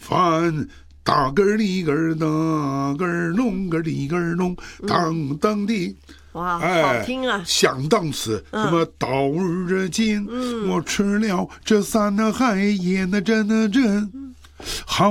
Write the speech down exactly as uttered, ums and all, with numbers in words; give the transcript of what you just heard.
饭。大个儿里个儿大个儿弄个里个儿弄，当当的。 哇， 哎， 好听啊！ 响当词，什么到日间，我吃了这三那海盐的真的真，好。